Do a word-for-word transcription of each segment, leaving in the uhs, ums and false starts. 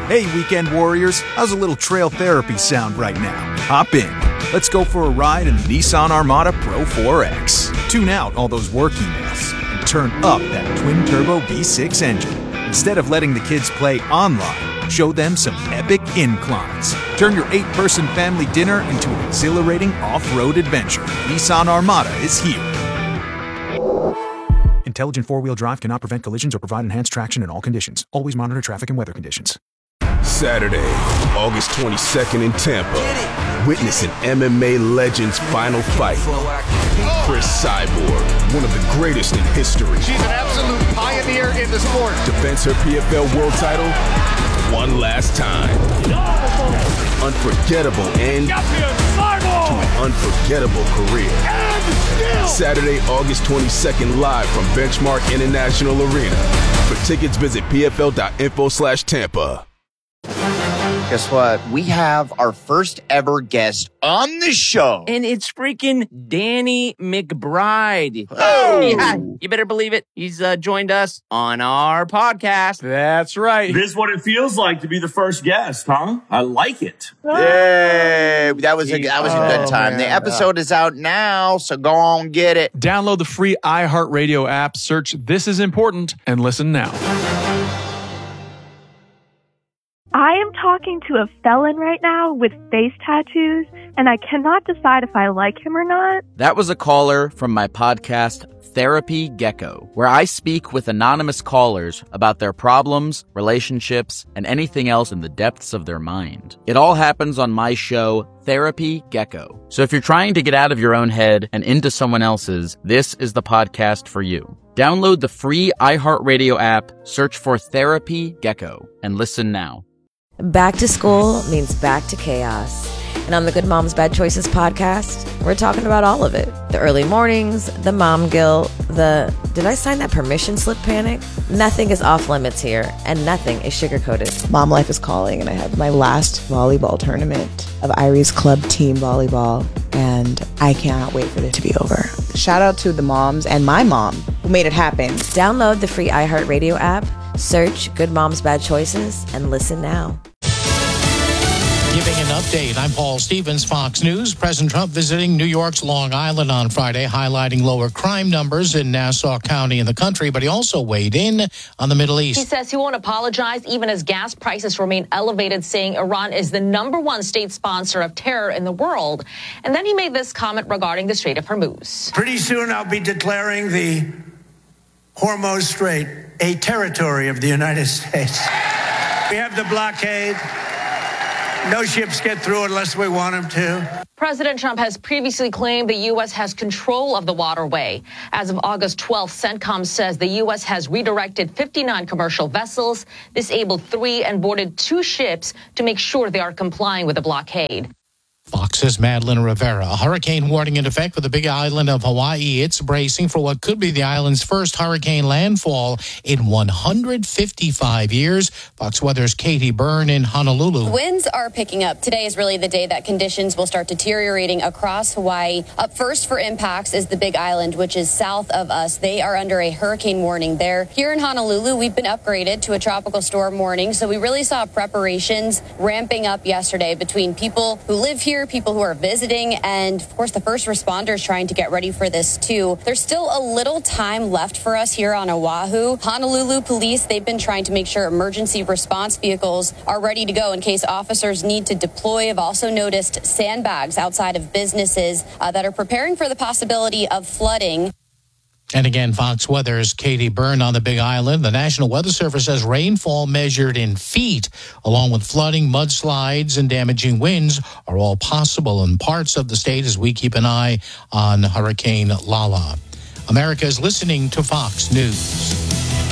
Hey, weekend warriors, how's a little trail therapy sound right now? Hop in. Let's go for a ride in the Nissan Armada Pro four X. Tune out all those work emails and turn up that twin-turbo V six engine. Instead of letting the kids play online, show them some epic inclines. Turn your eight-person family dinner into an exhilarating off-road adventure. Nissan Armada is here. Intelligent four-wheel drive cannot prevent collisions or provide enhanced traction in all conditions. Always monitor traffic and weather conditions. Saturday, August twenty-second in Tampa. Witness an M M A legend's final fight. Chris Cyborg, one of the greatest in history. She's an absolute pioneer in the sport. Defends her P F L world title one last time. Unforgettable end to an unforgettable career. Saturday, August twenty-second, live from Benchmark International Arena. For tickets, visit pfl.info slash Tampa. Guess what? We have our first ever guest on the show. And it's freaking Danny McBride. Oh! Yeah, you better believe it. He's uh, joined us on our podcast. That's right. This is what it feels like to be the first guest, huh? I like it. Yay! That was a, that was a good time. Oh, the man. episode is out now, so go on, get it. Download the free iHeartRadio app, search This Is Important, and listen now. I am talking to a felon right now with face tattoos, and I cannot decide if I like him or not. That was a caller from my podcast, Therapy Gecko, where I speak with anonymous callers about their problems, relationships, and anything else in the depths of their mind. It all happens on my show, Therapy Gecko. So if you're trying to get out of your own head and into someone else's, this is the podcast for you. Download the free iHeartRadio app, search for Therapy Gecko, and listen now. Back to school means back to chaos. And on the Good Moms Bad Choices podcast, we're talking about all of it. The early mornings, the mom guilt, the did I sign that permission slip panic? Nothing is off limits here, and nothing is sugar-coated. Mom life is calling, and I have my last volleyball tournament of Irie's Club Team Volleyball, and I cannot wait for it to be over. Shout out to the moms and my mom who made it happen. Download the free iHeartRadio app, search Good Moms Bad Choices, and listen now. Giving an update, I'm Paul Stevens, Fox News. President Trump visiting New York's Long Island on Friday, highlighting lower crime numbers in Nassau County and the country, but he also weighed in on the Middle East. He says he won't apologize even as gas prices remain elevated, saying Iran is the number one state sponsor of terror in the world. And then he made this comment regarding the Strait of Hormuz. Pretty soon I'll be declaring the Hormuz Strait a territory of the United States. We have the blockade. No ships get through unless we want them to. President Trump has previously claimed the U S has control of the waterway. As of August twelfth, CENTCOM says the U S has redirected fifty-nine commercial vessels, disabled three, and boarded two ships to make sure they are complying with the blockade. Fox's Madeline Rivera. A hurricane warning in effect for the big island of Hawaii. It's bracing for what could be the island's first hurricane landfall in one hundred fifty-five years. Fox Weather's Katie Byrne in Honolulu. Winds are picking up. Today is really the day that conditions will start deteriorating across Hawaii. Up first for impacts is the big island, which is south of us. They are under a hurricane warning there. Here in Honolulu, we've been upgraded to a tropical storm warning. So we really saw preparations ramping up yesterday between people who live here, people who are visiting, and of course the first responders trying to get ready for this too. There's still a little time left for us here on Oahu. Honolulu police, they've been trying to make sure emergency response vehicles are ready to go in case officers need to deploy. I've also noticed sandbags outside of businesses uh, that are preparing for the possibility of flooding. And again, Fox Weather's Katie Byrne on the Big Island. The National Weather Service says rainfall measured in feet, along with flooding, mudslides, and damaging winds, are all possible in parts of the state as we keep an eye on Hurricane Lala. America is listening to Fox News.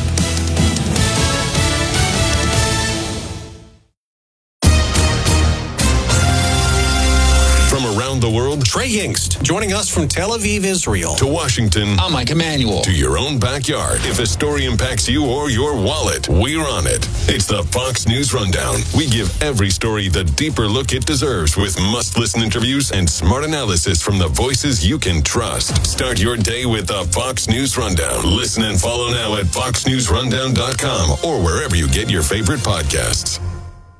Around the world, Trey Hingst, joining us from Tel Aviv, Israel, to Washington. I'm Mike Emanuel. To your own backyard. If a story impacts you or your wallet, we're on it. It's the Fox News Rundown. We give every story the deeper look it deserves with must-listen interviews and smart analysis from the voices you can trust. Start your day with the Fox News Rundown. Listen and follow now at fox news rundown dot com or wherever you get your favorite podcasts.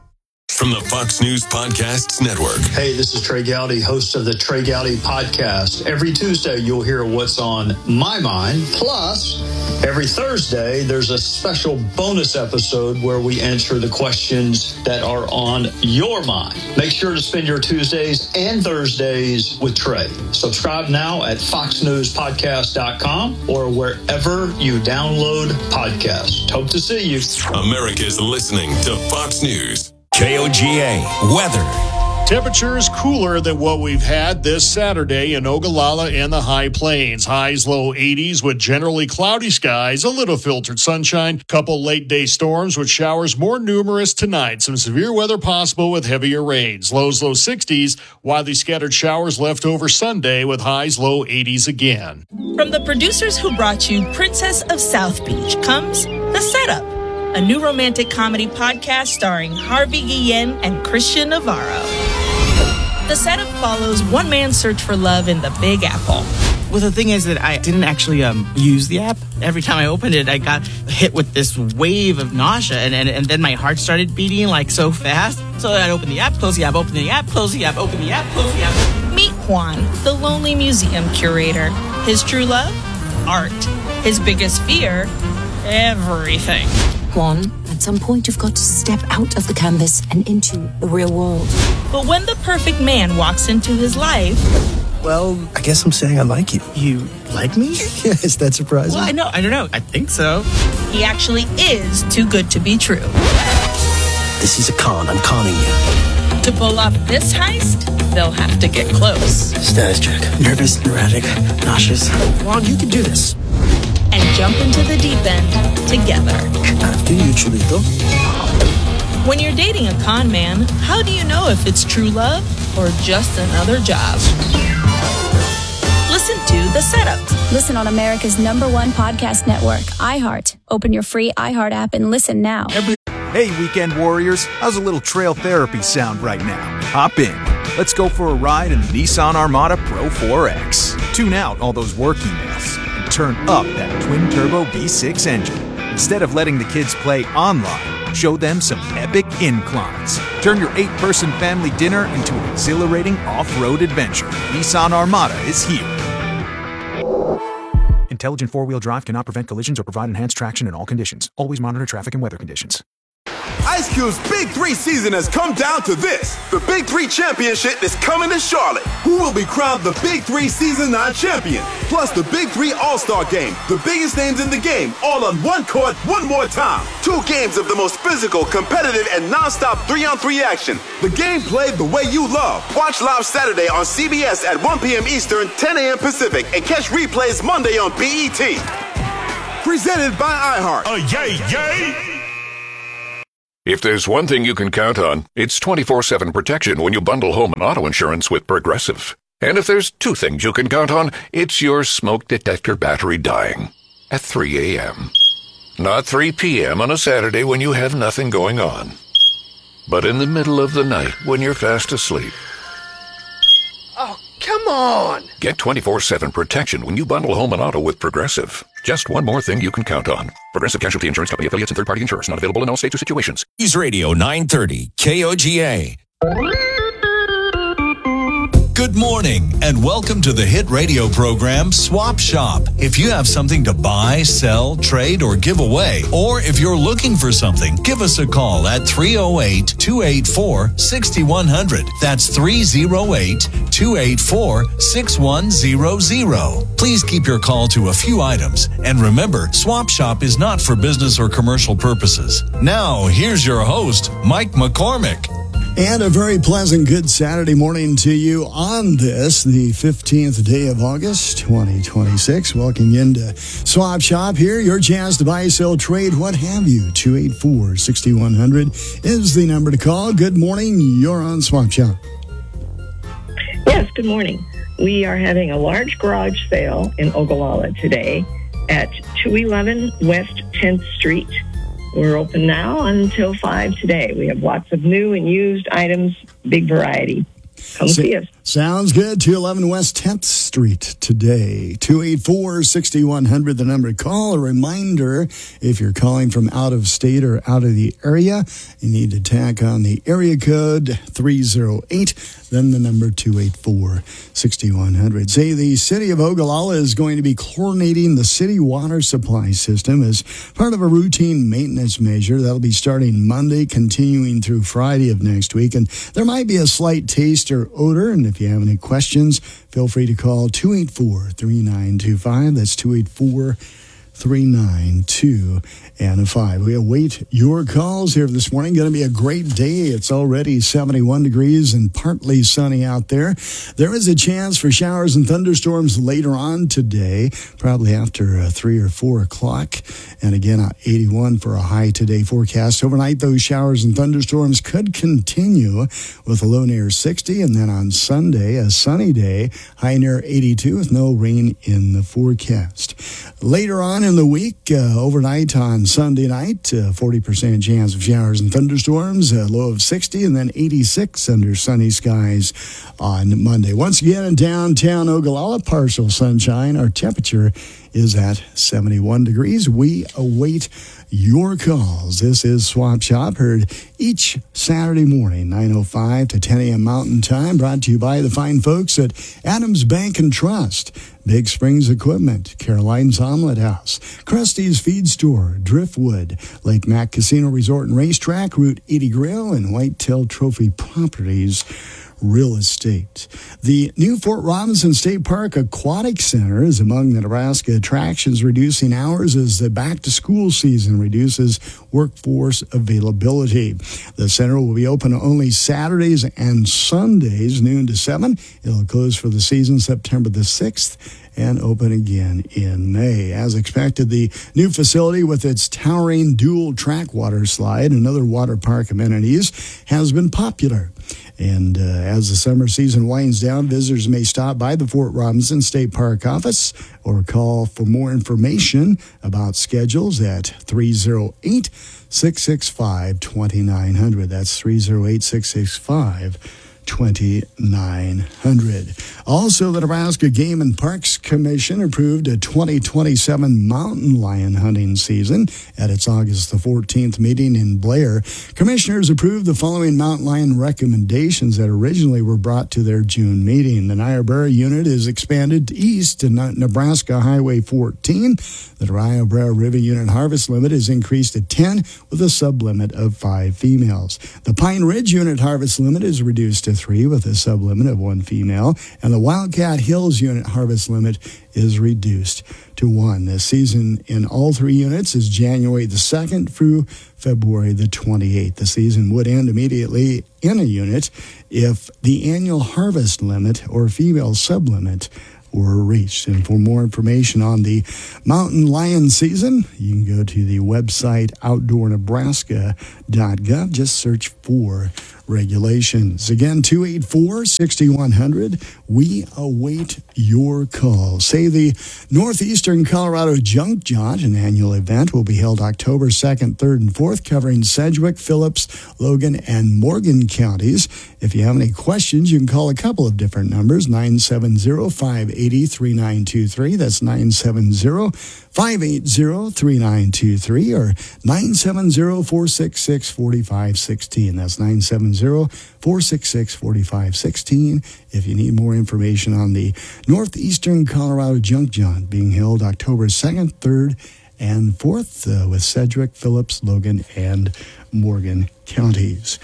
from the Fox News Podcasts Network. Hey, this is Trey Gowdy, host of the Trey Gowdy Podcast. Every Tuesday, you'll hear what's on my mind. Plus, every Thursday, there's a special bonus episode where we answer the questions that are on your mind. Make sure to spend your Tuesdays and Thursdays with Trey. Subscribe now at fox news podcast dot com or wherever you download podcasts. Hope to see you. America's listening to Fox News. K O G A weather. Temperatures cooler than what we've had this Saturday in Ogallala and the High Plains. Highs low eighties with generally cloudy skies, a little filtered sunshine, couple late day storms with showers more numerous tonight. Some severe weather possible with heavier rains. Lows low sixties, widely scattered showers left over Sunday with highs low eighties again. From the producers who brought you Princess of South Beach comes The Setup, a new romantic comedy podcast starring Harvey Guillen and Christian Navarro. The Setup follows one man's search for love in the Big Apple. Well, the thing is that I didn't actually um, use the app. Every time I opened it, I got hit with this wave of nausea, and, and, and then my heart started beating like so fast. So I'd open the app, close the app, open the app, close the app, open the app, close the app. Meet Juan, the lonely museum curator. His true love? Art. His biggest fear? Everything. Juan, at some point you've got to step out of the canvas and into the real world. But when the perfect man walks into his life... Well, I guess I'm saying I like you. You like me? Yes, is that surprising? Well, I know, I don't know. I think so. He actually is too good to be true. This is a con. I'm conning you. To pull off this heist, they'll have to get close. Status check. Nervous, erratic, nauseous. Juan, you can do this. And jump into the deep end together. After you, Chulito. When you're dating a con man, how do you know if it's true love or just another job? Listen to The Setup. Listen on America's number one podcast network, iHeart. Open your free iHeart app and listen now. Hey, weekend warriors, how's a little trail therapy sound right now? Hop in. Let's go for a ride in the Nissan Armada Pro four X. Tune out all those work emails and turn up that twin-turbo V six engine. Instead of letting the kids play online, show them some epic inclines. Turn your eight-person family dinner into an exhilarating off-road adventure. Nissan Armada is here. Intelligent four-wheel drive cannot prevent collisions or provide enhanced traction in all conditions. Always monitor traffic and weather conditions. Ice Cube's Big Three season has come down to this. The Big Three Championship is coming to Charlotte. Who will be crowned the Big Three Season nine champion? Plus the Big Three All-Star Game. The biggest names in the game, all on one court, one more time. Two games of the most physical, competitive, and non-stop three-on-three action. The game played the way you love. Watch live Saturday on C B S at one p.m. Eastern, ten a.m. Pacific, and catch replays Monday on B E T. Presented by iHeart. Oh, yay, yay! If there's one thing you can count on, it's twenty-four seven protection when you bundle home and auto insurance with Progressive. And if there's two things you can count on, it's your smoke detector battery dying at three a.m. Not three p.m. on a Saturday when you have nothing going on, but in the middle of the night when you're fast asleep. Oh, come on! Get twenty-four seven protection when you bundle home and auto with Progressive. Just one more thing you can count on. Progressive Casualty Insurance Company affiliates and third-party insurers. Not available in all states or situations. News Radio nine thirty K O G A. Good morning and welcome to the hit radio program Swap Shop. If you have something to buy, sell, trade, or give away, or if you're looking for something, give us a call at three oh eight, two eight four, six one zero zero. That's three oh eight, two eight four, six one zero zero. Please keep your call to a few items. And remember, Swap Shop is not for business or commercial purposes. Now, here's your host, Mike McCormick. And a very pleasant good Saturday morning to you on this, the fifteenth day of August, twenty twenty-six. Welcome into Swap Shop here. Your chance to buy, sell, trade, what have you. two eight four, six one zero zero is the number to call. Good morning. You're on Swap Shop. Yes, good morning. We are having a large garage sale in Ogallala today at two eleven West tenth Street. We're open now until five today. We have lots of new and used items, big variety. Come so, see us. Sounds good. two eleven West tenth Street today. two eight four, six one zero zero, the number to call. A reminder, if you're calling from out of state or out of the area, you need to tack on the area code three oh eight, then the number two eight four, six one zero zero. Say the city of Ogallala is going to be chlorinating the city water supply system as part of a routine maintenance measure. That'll be starting Monday, continuing through Friday of next week. And there might be a slight taste or odor. And if you have any questions, feel free to call two eight four, three nine two five. That's two eight four, three nine two and five. We await your calls here this morning. Going to be a great day. It's already seventy-one degrees and partly sunny out there. There is a chance for showers and thunderstorms later on today, probably after uh, three or four o'clock. And again, uh, eighty-one for a high today forecast. Overnight, those showers and thunderstorms could continue with a low near sixty. And then on Sunday, a sunny day, high near eighty-two with no rain in the forecast. Later on in the week, uh, overnight on Sunday night, uh, forty percent chance of showers and thunderstorms, a low of sixty, and then eighty-six under sunny skies on Monday. Once again, in downtown Ogallala, partial sunshine. Our temperature is at seventy-one degrees. We await your calls. This is Swap Shop, heard each Saturday morning, nine oh five to ten a.m. Mountain Time, brought to you by the fine folks at Adams Bank and Trust, Big Springs Equipment, Caroline's Omelet House, Krusty's Feed Store, Driftwood, Lake Mac Casino Resort and Racetrack, Route eighty Grill, and Whitetail Trophy Properties Real Estate. The new Fort Robinson State Park Aquatic Center is among the Nebraska attractions reducing hours as the back-to-school season reduces workforce availability. The center will be open only Saturdays and Sundays, noon to seven. It'll close for the season September the sixth and open again in May. As expected, the new facility with its towering dual-track water slide and other water park amenities has been popular. And uh, as the summer season winds down, visitors may stop by the Fort Robinson State Park office or call for more information about schedules at three oh eight, six six five, two nine zero zero. That's three oh eight, six six five, twenty-nine hundred. Also, the Nebraska Game and Parks Commission approved a twenty twenty-seven mountain lion hunting season at its August the fourteenth meeting in Blair. Commissioners approved the following mountain lion recommendations that originally were brought to their June meeting. The Niobrara unit is expanded east to Nebraska Highway fourteen. The Niobrara River unit harvest limit is increased to ten with a sublimit of five females. The Pine Ridge unit harvest limit is reduced to three with a sublimit of one female, and the Wildcat Hills unit harvest limit is reduced to one. This season in all three units is January the second through February the twenty-eighth. The season would end immediately in a unit if the annual harvest limit or female sublimit were reached. And for more information on the mountain lion season, you can go to the website outdoor nebraska dot gov. Just search for regulations. Again, two eight four, six one zero zero. We await your call. Say the Northeastern Colorado Junk Jaunt, an annual event, will be held October second, third, and fourth, covering Sedgwick, Phillips, Logan, and Morgan counties. If you have any questions, you can call a couple of different numbers, nine seven zero, five eight zero, three nine two three. That's nine seven zero, five eight zero, three nine two three, or nine seven zero, four six six, four five one six. That's nine seven zero, four six six, four five one six if you need more information on the Northeastern Colorado Junk Jaunt being held October second, third, and fourth uh, with Sedgwick, Phillips, Logan, and Morgan counties.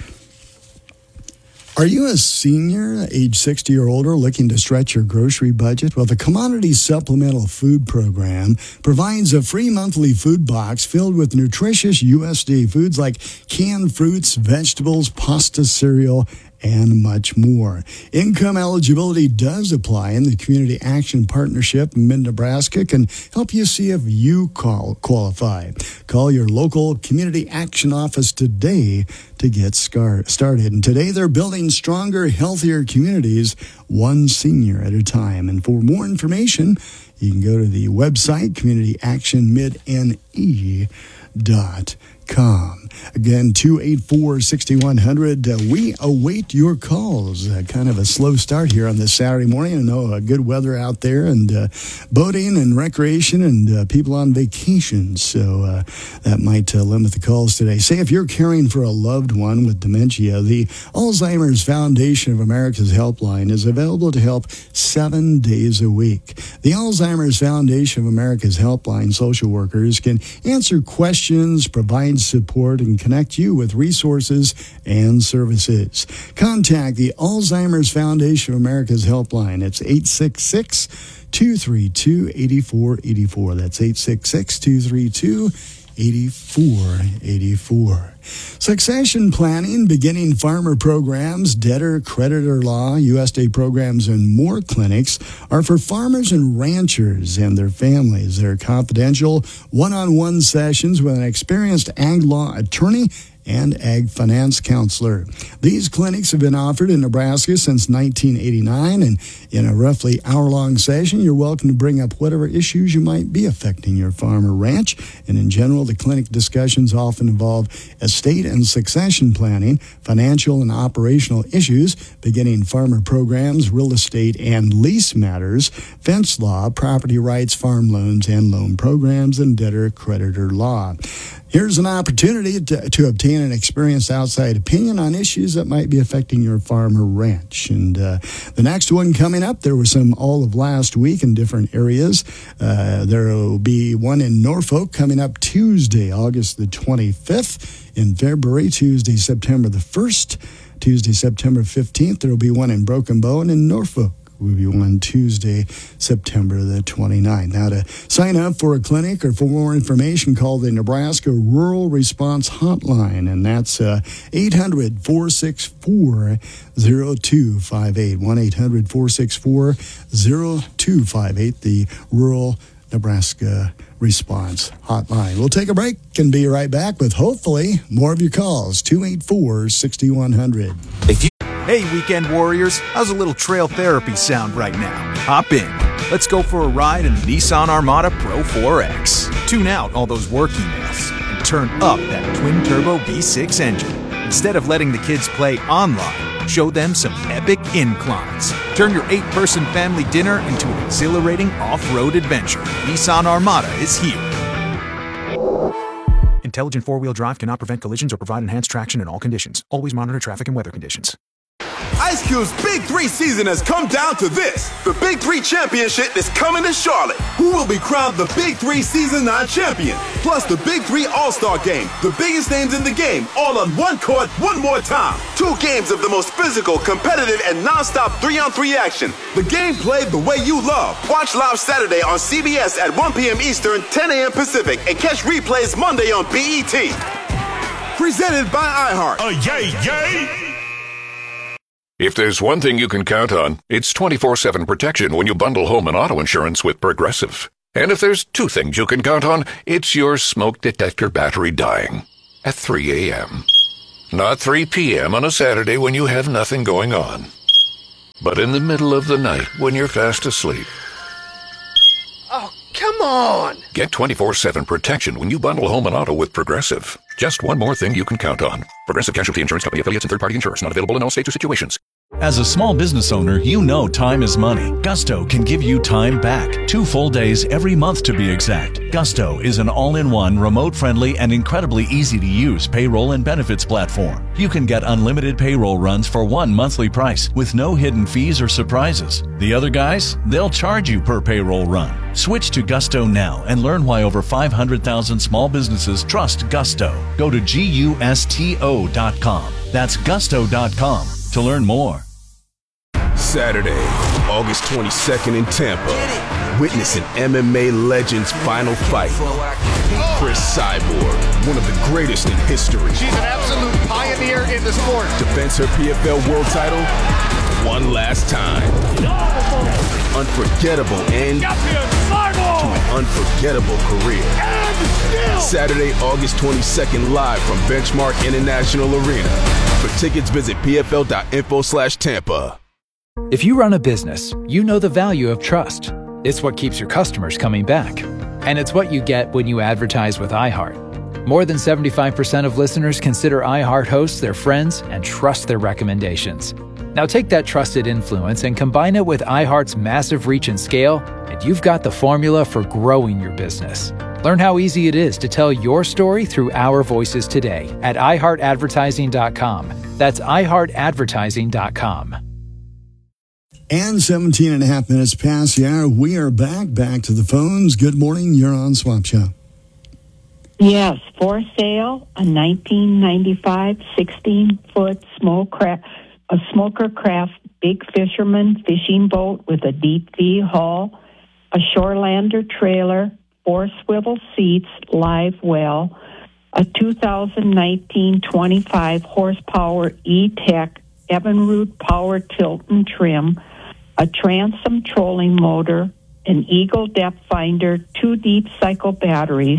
Are you a senior, age sixty or older, looking to stretch your grocery budget? Well, the Commodity Supplemental Food Program provides a free monthly food box filled with nutritious U S D A foods like canned fruits, vegetables, pasta, cereal, and much more. Income eligibility does apply, and the Community Action Partnership in Mid-Nebraska can help you see if you call, qualify. Call your local Community Action office today to get scar- started. And today they're building stronger, healthier communities, one senior at a time. And for more information, you can go to the website, community action mid n e dot com. Again, two eight four, six one zero zero. Uh, we await your calls. Uh, kind of a slow start here on this Saturday morning. I know uh, good weather out there and uh, boating and recreation and uh, people on vacation. So uh, that might uh, limit the calls today. Say if you're caring for a loved one with dementia, the Alzheimer's Foundation of America's helpline is available to help seven days a week. The Alzheimer's Foundation of America's helpline social workers can answer questions, provide support, and connect you with resources and services. Contact the Alzheimer's Foundation of America's helpline. It's eight six six, two three two, eight four eight four. That's eight six six, two three two, eight four eight four. Succession planning, beginning farmer programs, debtor creditor law, U S D A programs, and more clinics are for farmers and ranchers and their families. They're confidential, one-on-one sessions with an experienced ag law attorney and ag finance counselor. These clinics have been offered in Nebraska since nineteen eighty-nine, and in a roughly hour-long session, you're welcome to bring up whatever issues you might be affecting your farm or ranch. And in general, the clinic discussions often involve estate and succession planning, financial and operational issues, beginning farmer programs, real estate and lease matters, fence law, property rights, farm loans and loan programs, and debtor creditor law. Here's an opportunity to, to obtain an experienced outside opinion on issues that might be affecting your farm or ranch. And uh, the next one coming up, there were some all of last week in different areas. Uh, there will be one in Norfolk coming up Tuesday, August the twenty-fifth. In February, Tuesday, September the first. Tuesday, September fifteenth, there will be one in Broken Bow, and in Norfolk will be one Tuesday, September the twenty-ninth. Now, to sign up for a clinic or for more information, call the Nebraska Rural Response Hotline, and that's uh, eight hundred, four six four, zero two five eight, one eight hundred, four six four, zero two five eight, the Rural Nebraska Response Hotline. We'll take a break and be right back with hopefully more of your calls, two eight four, six one zero zero. If you Hey, weekend warriors, how's a little trail therapy sound right now? Hop in. Let's go for a ride in the Nissan Armada Pro four X. Tune out all those work emails and turn up that twin-turbo V six engine. Instead of letting the kids play online, show them some epic inclines. Turn your eight-person family dinner into an exhilarating off-road adventure. Nissan Armada is here. Intelligent four-wheel drive cannot prevent collisions or provide enhanced traction in all conditions. Always monitor traffic and weather conditions. Ice Cube's Big Three season has come down to this. The Big Three Championship is coming to Charlotte. Who will be crowned the Big Three Season nine champion? Plus the Big Three All-Star Game. The biggest names in the game, all on one court, one more time. Two games of the most physical, competitive, and non-stop three-on-three action. The game played the way you love. Watch live Saturday on C B S at one p.m. Eastern, ten a.m. Pacific, and catch replays Monday on B E T. Presented by iHeart. Oh, yay, yay! If there's one thing you can count on, it's twenty-four seven protection when you bundle home and auto insurance with Progressive. And if there's two things you can count on, it's your smoke detector battery dying at three a.m. Not three p.m. on a Saturday when you have nothing going on, but in the middle of the night when you're fast asleep. Oh, come on! Get twenty-four seven protection when you bundle home and auto with Progressive. Just one more thing you can count on. Progressive Casualty Insurance Company affiliates and third-party insurers. Not available in all states or situations. As a small business owner, you know time is money. Gusto can give you time back. Two full days every month to be exact. Gusto is an all-in-one, remote-friendly, and incredibly easy-to-use payroll and benefits platform. You can get unlimited payroll runs for one monthly price with no hidden fees or surprises. The other guys, they'll charge you per payroll run. Switch to Gusto now and learn why over five hundred thousand small businesses trust Gusto. Go to gusto dot com. That's gusto dot com to learn more. Saturday, August twenty-second in Tampa. Witness an M M A legend's final fight. Chris Cyborg, one of the greatest in history. She's an absolute pioneer in the sport. Defends her P F L world title one last time. Unforgettable end to an unforgettable career. Saturday, August twenty-second, live from Benchmark International Arena. For tickets, visit P F L dot info slash Tampa. If you run a business, you know the value of trust. It's what keeps your customers coming back. And it's what you get when you advertise with iHeart. More than seventy-five percent of listeners consider iHeart hosts their friends and trust their recommendations. Now take that trusted influence and combine it with iHeart's massive reach and scale, and you've got the formula for growing your business. Learn how easy it is to tell your story through our voices today at i heart advertising dot com. That's i heart advertising dot com. And seventeen and a half minutes past the hour. We are back, back to the phones. Good morning. You're on Swap Shop. Yes, for sale, a nineteen ninety-five sixteen-foot smoke craft, a smoker craft big fisherman fishing boat with a deep V hull, a Shorelander trailer, four swivel seats, live well, a two thousand nineteen twenty-five horsepower E-Tech Evinrude power tilt and trim, a transom trolling motor, an Eagle depth finder, two deep cycle batteries,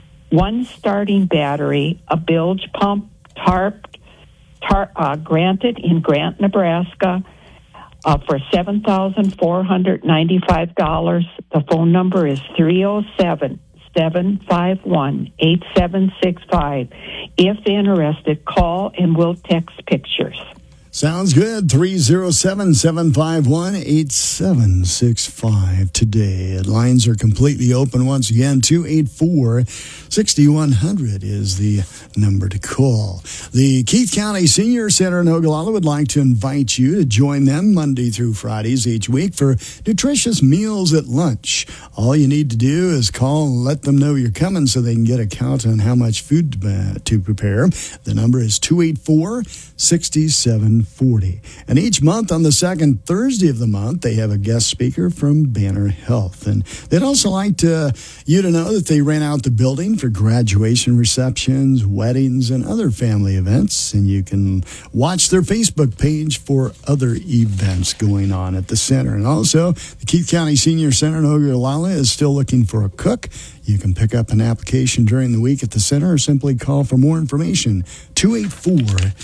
one starting battery, a bilge pump, tarp, tar, uh, granted in Grant, Nebraska, uh, for seven thousand four hundred ninety-five dollars. The phone number is three oh seven, seven five one, eight seven six five. If interested, call and we'll text pictures. Sounds good. three oh seven, seven five one, eight seven six five today. Lines are completely open once again. two eight four, six one zero zero is the number to call. The Keith County Senior Center in Ogallala would like to invite you to join them Monday through Fridays each week for nutritious meals at lunch. All you need to do is call and let them know you're coming so they can get a count on how much food to, to prepare. The number is two eight four, six seven forty. And each month on the second Thursday of the month, they have a guest speaker from Banner Health. And they'd also like to, you to know that they rent out the building for graduation receptions, weddings, and other family events. And you can watch their Facebook page for other events going on at the center. And also, the Keith County Senior Center in Ogallala is still looking for a cook. You can pick up an application during the week at the center or simply call for more information. two eight four,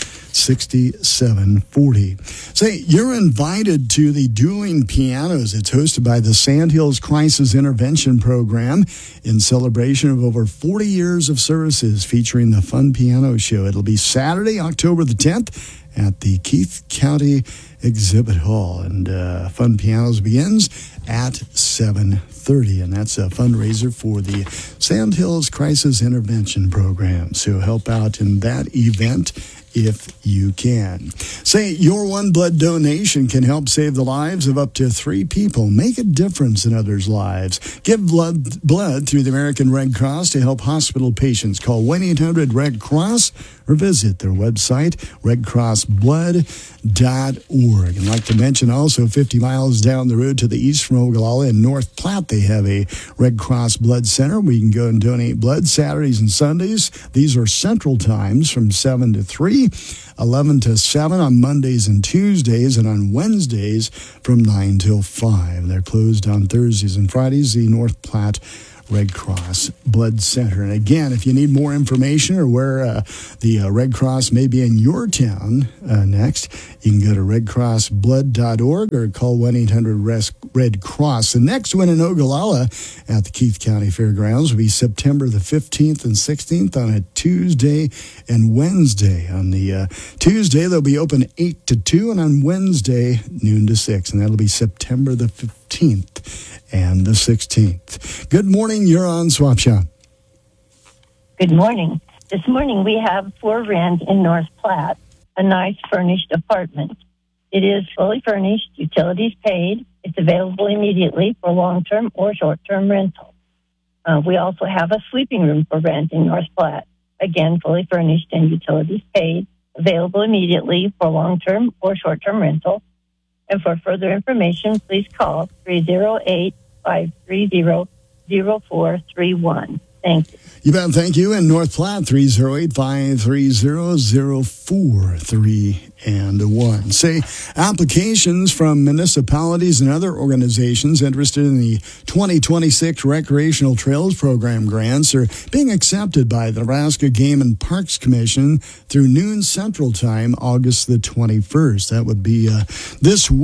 six seven four zero. Say, you're invited to the Dueling Pianos. It's hosted by the Sandhills Crisis Intervention Program in celebration of over forty years of services featuring the Fun Piano Show. It'll be Saturday, October the tenth at the Keith County Exhibit Hall. And uh, Fun Pianos begins at seven thirty, and that's a fundraiser for the Sandhills Crisis Intervention Program. So help out in that event if you can. Say, your one blood donation can help save the lives of up to three people. Make a difference in others' lives. Give blood, blood through the American Red Cross to help hospital patients. Call one eight hundred red cross or visit their website, red cross blood dot org. And like to mention also, fifty miles down the road to the east from Ogallala in North Platte, they have a Red Cross Blood Center where you can go and donate blood Saturdays and Sundays. These are central times from seven to three, eleven to seven on Mondays and Tuesdays, and on Wednesdays from nine till five. They're closed on Thursdays and Fridays, the North Platte Red Cross Blood Center. And again, if you need more information or where uh, the uh, Red Cross may be in your town uh, next, you can go to red cross blood dot org or call one eight hundred red cross. The next one in Ogallala at the Keith County Fairgrounds will be September the fifteenth and sixteenth on a Tuesday and Wednesday. On the uh, Tuesday, they'll be open eight to two, and on Wednesday, noon to six. And that'll be September the fifteenth and the sixteenth. Good morning. You're on Swap Shop. Good morning. This morning we have for rent in North Platte a nice furnished apartment. It is fully furnished, utilities paid. It's available immediately for long-term or short-term rental. Uh, we also have a sleeping room for rent in North Platte. Again, fully furnished and utilities paid. Available immediately for long-term or short-term rental. And for further information, please call three oh eight, five three zero, zero four three one. Thank you. You bet. Thank you. In North Platte, three oh eight, five three zero, zero four three and one. Say, applications from municipalities and other organizations interested in the twenty twenty-six Recreational Trails Program grants are being accepted by the Nebraska Game and Parks Commission through noon Central Time, August the twenty-first. That would be uh, this week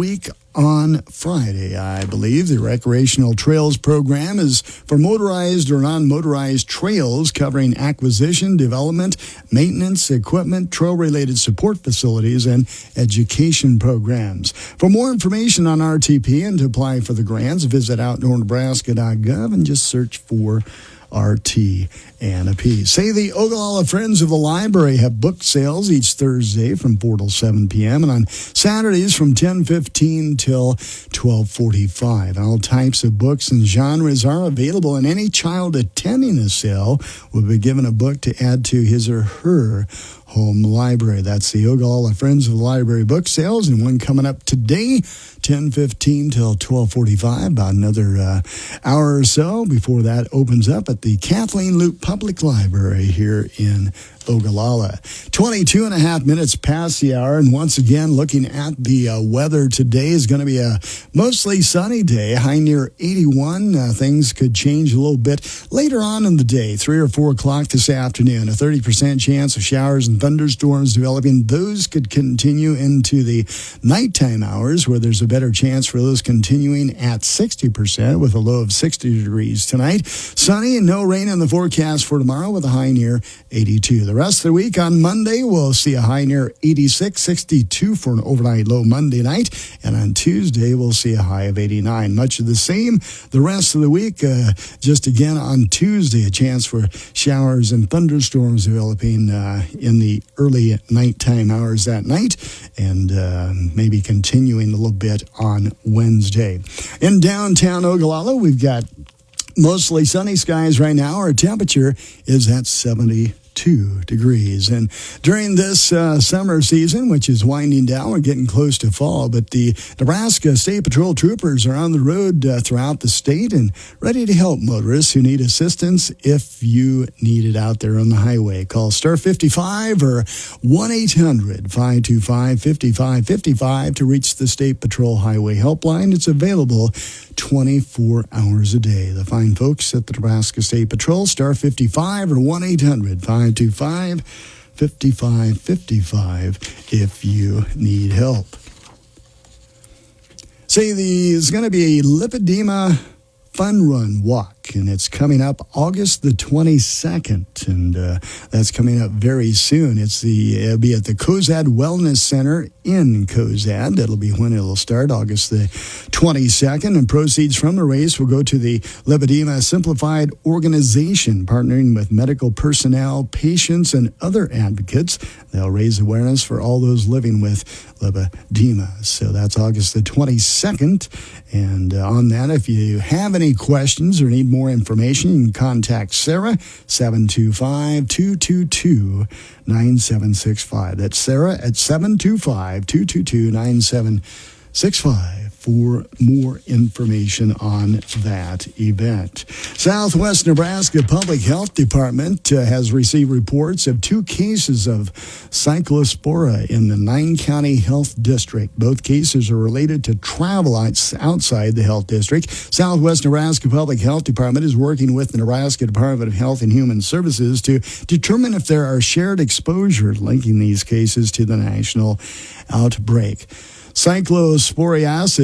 on Friday, I believe. The Recreational Trails Program is for motorized or non-motorized trails covering acquisition, development, maintenance, equipment, trail-related support facilities, and education programs. For more information on R T P and to apply for the grants, visit outdoor nebraska dot gov and just search for R T and a P. Say the Ogallala Friends of the Library have book sales each Thursday from four till seven p.m. and on Saturdays from ten fifteen till twelve forty-five. All types of books and genres are available, and any child attending the sale will be given a book to add to his or her home library. That's the Ogallala Friends of the Library book sales, and one coming up today, ten fifteen till twelve forty-five, about another uh, hour or so before that opens up at the Kathleen Loop Public Library here in Ogallala. twenty-two and a half minutes past the hour, and once again, looking at the uh, weather today is going to be a mostly sunny day, high near eighty-one. Uh, things could change a little bit later on in the day, three or four o'clock this afternoon. A thirty percent chance of showers and thunderstorms developing. Those could continue into the nighttime hours, where there's a better chance for those continuing at sixty percent with a low of sixty degrees tonight. Sunny and no rain in the forecast for tomorrow with a high near eighty-two. The rest of the week on Monday, we'll see a high near eighty-six, sixty-two for an overnight low Monday night. And on Tuesday, we'll see a high of eighty-nine. Much of the same the rest of the week. Uh, just again on Tuesday, a chance for showers and thunderstorms developing uh, in the early nighttime hours that night, and uh, maybe continuing a little bit on Wednesday. In downtown Ogallala, we've got mostly sunny skies right now. Our temperature is at seventy-two degrees. And during this uh, summer season, which is winding down, we're getting close to fall, but the Nebraska State Patrol troopers are on the road uh, throughout the state and ready to help motorists who need assistance if you need it out there on the highway. Call star fifty-five or one eight hundred, five two five, five five five five to reach the State Patrol Highway Helpline. It's available twenty-four hours a day. The fine folks at the Nebraska State Patrol, star fifty-five or one eight hundred, five two five, five five five five if you need help. Say there's going to be a Lipedema Fun Run Walk, and it's coming up August the twenty-second, and uh, that's coming up very soon. It's the it'll be at the Cozad Wellness Center in Cozad. That'll be when it'll start, August the twenty-second, and proceeds from the race will go to the Lipedema Simplified Organization, partnering with medical personnel, patients, and other advocates. They'll raise awareness for all those living with lipedema. So that's August the twenty-second, and uh, on that, if you have any questions or need more information, you can contact Sarah, seven two five, two two two, nine seven six five. That's Sarah at seven two five, two two two, nine seven six five for more information on that event. Southwest Nebraska Public Health Department uh, has received reports of two cases of cyclospora in the nine-county health district. Both cases are related to travel outside the health district. Southwest Nebraska Public Health Department is working with the Nebraska Department of Health and Human Services to determine if there are shared exposures linking these cases to the national outbreak. Cyclosporiasis